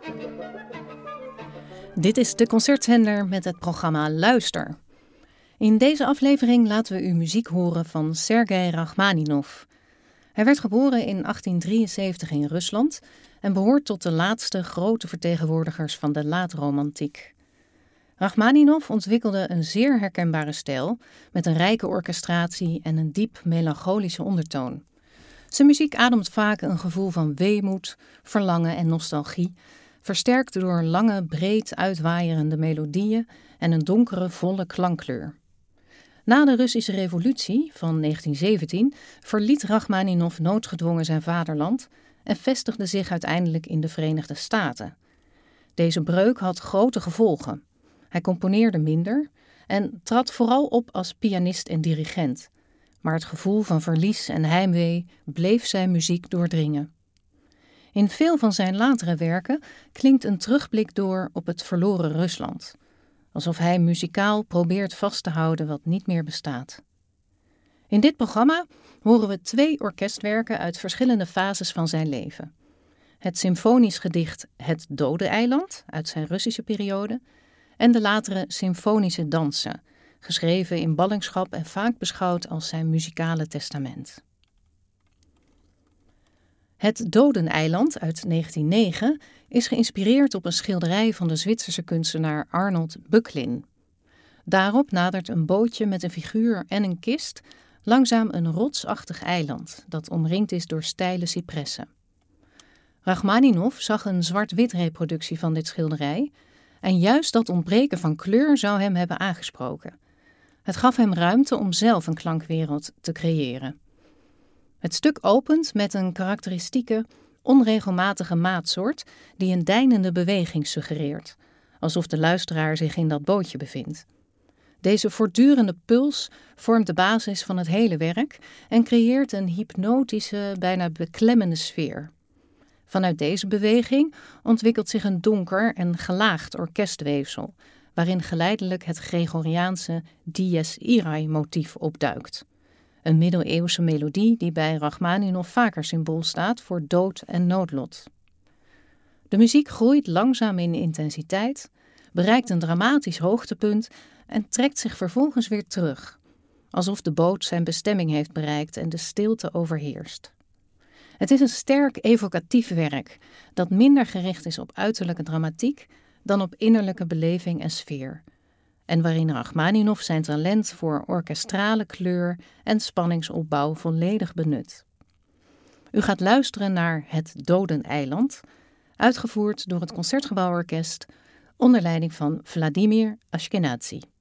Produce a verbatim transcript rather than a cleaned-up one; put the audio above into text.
Dit is de concertzender met het programma Luister. In deze aflevering laten we u muziek horen van Sergei Rachmaninov. Hij werd geboren in achttien drieënzeventig in Rusland en behoort tot de laatste grote vertegenwoordigers van de laatromantiek. Rachmaninov ontwikkelde een zeer herkenbare stijl met een rijke orchestratie en een diep melancholische ondertoon. Zijn muziek ademt vaak een gevoel van weemoed, verlangen en nostalgie, versterkt door lange, breed uitwaaierende melodieën en een donkere, volle klankkleur. Na de Russische revolutie van negentien zeventien verliet Rachmaninov noodgedwongen zijn vaderland en vestigde zich uiteindelijk in de Verenigde Staten. Deze breuk had grote gevolgen. Hij componeerde minder en trad vooral op als pianist en dirigent. Maar het gevoel van verlies en heimwee bleef zijn muziek doordringen. In veel van zijn latere werken klinkt een terugblik door op het verloren Rusland. Alsof hij muzikaal probeert vast te houden wat niet meer bestaat. In dit programma horen we twee orkestwerken uit verschillende fases van zijn leven. Het symfonisch gedicht Het Dodeneiland uit zijn Russische periode en de latere symfonische dansen, geschreven in ballingschap en vaak beschouwd als zijn muzikale testament. Het Dodeneiland uit negentien negen is geïnspireerd op een schilderij van de Zwitserse kunstenaar Arnold Böcklin. Daarop nadert een bootje met een figuur en een kist langzaam een rotsachtig eiland dat omringd is door steile cipressen. Rachmaninov zag een zwart-wit reproductie van dit schilderij en juist dat ontbreken van kleur zou hem hebben aangesproken. Het gaf hem ruimte om zelf een klankwereld te creëren. Het stuk opent met een karakteristieke, onregelmatige maatsoort die een deinende beweging suggereert, alsof de luisteraar zich in dat bootje bevindt. Deze voortdurende puls vormt de basis van het hele werk en creëert een hypnotische, bijna beklemmende sfeer. Vanuit deze beweging ontwikkelt zich een donker en gelaagd orkestweefsel, waarin geleidelijk het Gregoriaanse Dies Irae-motief opduikt. Een middeleeuwse melodie die bij Rachmaninov vaker symbool staat voor dood en noodlot. De muziek groeit langzaam in intensiteit, bereikt een dramatisch hoogtepunt en trekt zich vervolgens weer terug, alsof de boot zijn bestemming heeft bereikt en de stilte overheerst. Het is een sterk evocatief werk dat minder gericht is op uiterlijke dramatiek dan op innerlijke beleving en sfeer, en waarin Rachmaninov zijn talent voor orkestrale kleur en spanningsopbouw volledig benut. U gaat luisteren naar Het Dodeneiland, uitgevoerd door het Concertgebouworkest onder leiding van Vladimir Ashkenazy.